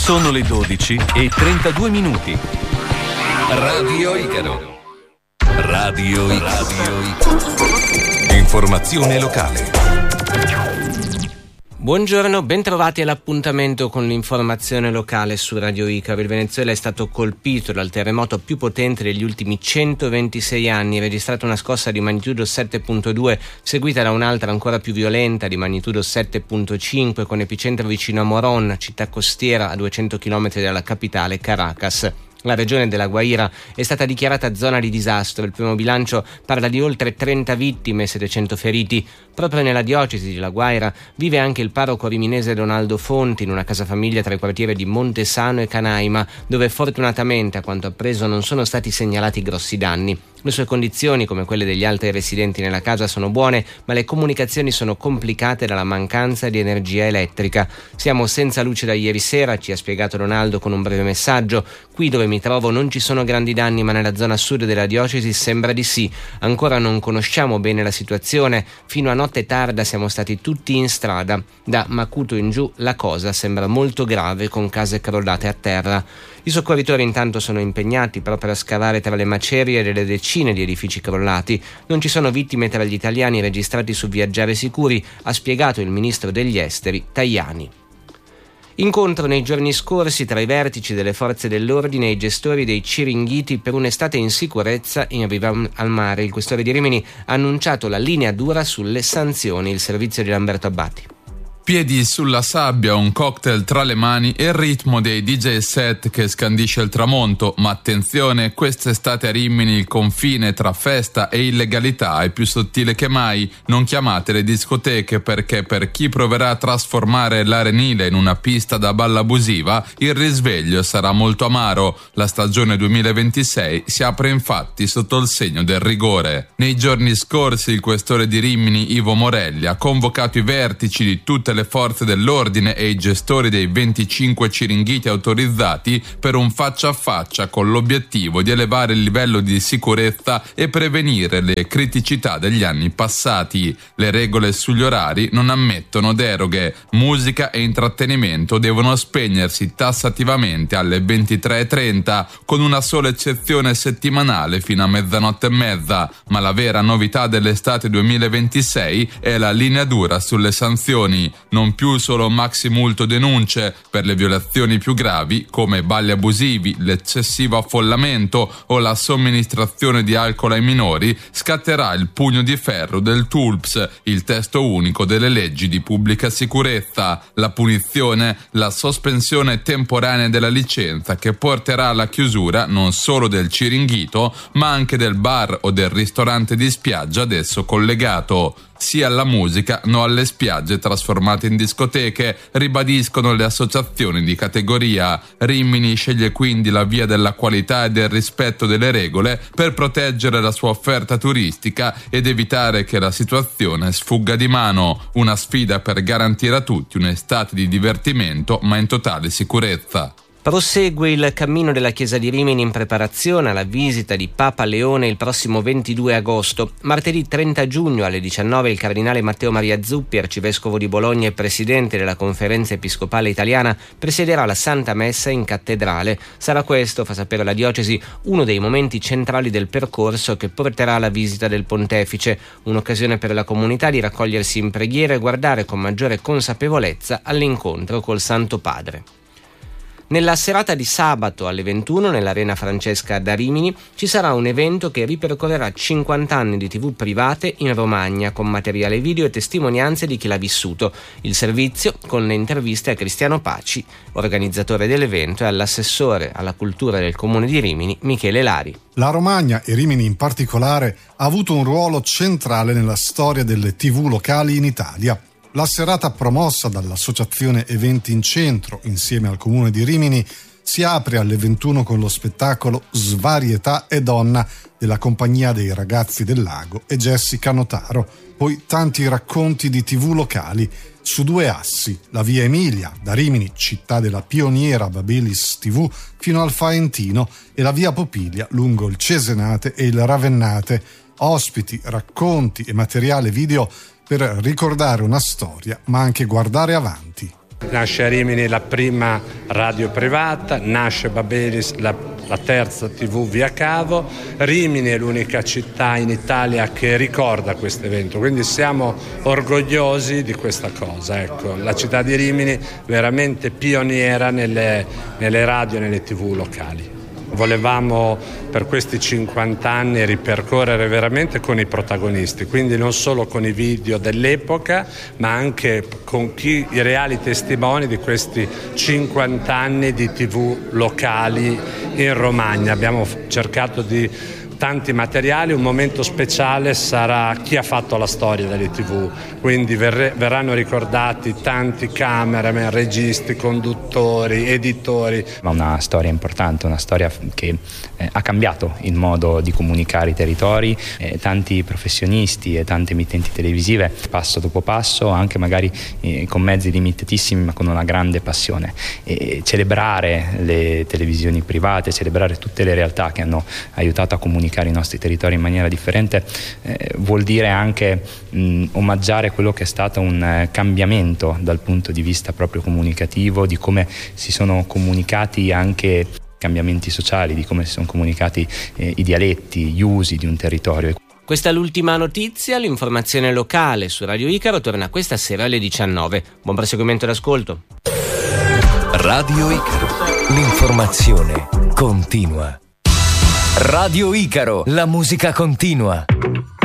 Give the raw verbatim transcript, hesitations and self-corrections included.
Sono le dodici e trentadue minuti. Radio Icaro. Radio Icaro. Informazione locale. Buongiorno, bentrovati all'appuntamento con l'informazione locale su Radio Icaro. Il Venezuela è stato colpito dal terremoto più potente degli ultimi centoventisei anni, registrata una scossa di magnitudo sette virgola due, seguita da un'altra ancora più violenta di magnitudo sette virgola cinque, con epicentro vicino a Morón, città costiera a duecento chilometri dalla capitale Caracas. La regione della Guaira è stata dichiarata zona di disastro. Il primo bilancio parla di oltre trenta vittime e settecento feriti. Proprio nella diocesi di La Guaira vive anche il parroco riminese Donaldo Fonti, in una casa famiglia tra i quartieri di Montesano e Canaima, dove fortunatamente, a quanto appreso, non sono stati segnalati grossi danni. Le sue condizioni, come quelle degli altri residenti nella casa, sono buone, ma le comunicazioni sono complicate dalla mancanza di energia elettrica. Siamo senza luce da ieri sera, ci ha spiegato Donaldo con un breve messaggio. Qui dove mi trovo non ci sono grandi danni, ma nella zona sud della diocesi sembra di sì. Ancora non conosciamo bene la situazione. Fino a notte tarda siamo stati tutti in strada. Da Macuto in giù la cosa sembra molto grave, con case crollate a terra. I soccorritori intanto sono impegnati proprio a scavare tra le macerie delle decine di edifici crollati. Non ci sono vittime tra gli italiani registrati su Viaggiare Sicuri, ha spiegato il ministro degli esteri Tajani. Incontro nei giorni scorsi tra i vertici delle forze dell'ordine e i gestori dei Ciringhiti per un'estate in sicurezza in riva al mare. Il questore di Rimini ha annunciato la linea dura sulle sanzioni. Il servizio di Lamberto Abbati. Piedi sulla sabbia, un cocktail tra le mani e il ritmo dei D J set che scandisce il tramonto. Ma attenzione, quest'estate a Rimini il confine tra festa e illegalità è più sottile che mai. Non chiamate le discoteche, perché per chi proverà a trasformare l'Arenile in una pista da balla abusiva, il risveglio sarà molto amaro. La stagione duemilaventisei si apre infatti sotto il segno del rigore. Nei giorni scorsi il questore di Rimini, Ivo Morelli, ha convocato i vertici di tutte le le forze dell'ordine e i gestori dei venticinque ciringhiti autorizzati per un faccia a faccia con l'obiettivo di elevare il livello di sicurezza e prevenire le criticità degli anni passati. Le regole sugli orari non ammettono deroghe. Musica e intrattenimento devono spegnersi tassativamente alle ventitré e trenta, con una sola eccezione settimanale fino a mezzanotte e mezza, ma la vera novità dell'estate duemilaventisei è la linea dura sulle sanzioni. Non più solo maxi multo denunce per le violazioni più gravi come balli abusivi, l'eccessivo affollamento o la somministrazione di alcol ai minori. Scatterà il pugno di ferro del T U L P S, il testo unico delle leggi di pubblica sicurezza. La punizione, la sospensione temporanea della licenza, che porterà alla chiusura non solo del ciringhito ma anche del bar o del ristorante di spiaggia ad esso collegato. Sì alla musica, no alle spiagge trasformate in discoteche, ribadiscono le associazioni di categoria. Rimini sceglie quindi la via della qualità e del rispetto delle regole per proteggere la sua offerta turistica ed evitare che la situazione sfugga di mano. Una sfida per garantire a tutti un'estate di divertimento ma in totale sicurezza. Prosegue il cammino della Chiesa di Rimini in preparazione alla visita di Papa Leone il prossimo ventidue agosto. Martedì trenta giugno alle diciannove il cardinale Matteo Maria Zuppi, arcivescovo di Bologna e presidente della Conferenza Episcopale Italiana, presiederà la Santa Messa in cattedrale. Sarà questo, fa sapere la diocesi, uno dei momenti centrali del percorso che porterà alla visita del pontefice, un'occasione per la comunità di raccogliersi in preghiera e guardare con maggiore consapevolezza all'incontro col Santo Padre. Nella serata di sabato alle ventuno nell'Arena Francesca da Rimini ci sarà un evento che ripercorrerà cinquanta anni di tivù private in Romagna, con materiale video e testimonianze di chi l'ha vissuto. Il servizio con le interviste a Cristiano Paci, organizzatore dell'evento, e all'assessore alla cultura del comune di Rimini, Michele Lari. La Romagna, e Rimini in particolare, ha avuto un ruolo centrale nella storia delle tivù locali in Italia. La serata, promossa dall'associazione Eventi in Centro insieme al comune di Rimini, si apre alle ventuno con lo spettacolo Svarietà e Donna della Compagnia dei Ragazzi del Lago e Jessica Notaro. Poi tanti racconti di tivù locali su due assi: la via Emilia, da Rimini, città della pioniera Babelis tivù, fino al Faentino, e la via Popilia lungo il Cesenate e il Ravennate. Ospiti, racconti e materiale video per ricordare una storia, ma anche guardare avanti. Nasce a Rimini la prima radio privata, nasce Babelis, la, la terza tivù via cavo. Rimini è l'unica città in Italia che ricorda questo evento, quindi siamo orgogliosi di questa cosa. Ecco, la città di Rimini veramente pioniera nelle, nelle radio e nelle tivù locali. Volevamo per questi cinquanta anni ripercorrere veramente con i protagonisti, quindi non solo con i video dell'epoca, ma anche con chi, i reali testimoni di questi cinquanta anni di tivù locali in Romagna. Abbiamo cercato di tanti materiali. Un momento speciale sarà chi ha fatto la storia delle tivù, quindi verre, verranno ricordati tanti cameraman, registi, conduttori, editori. Ma una storia importante, una storia che eh, ha cambiato il modo di comunicare i territori, eh, tanti professionisti e tante emittenti televisive, passo dopo passo, anche magari eh, con mezzi limitatissimi ma con una grande passione. E celebrare le televisioni private, celebrare tutte le realtà che hanno aiutato a comunicare i nostri territori in maniera differente, eh, vuol dire anche mh, omaggiare quello che è stato un eh, cambiamento dal punto di vista proprio comunicativo, di come si sono comunicati anche cambiamenti sociali, di come si sono comunicati eh, i dialetti, gli usi di un territorio. Questa è l'ultima notizia. L'informazione locale su Radio Icaro torna questa sera alle diciannove. Buon proseguimento d'ascolto. Radio Icaro, l'informazione continua. Radio Icaro, la musica continua.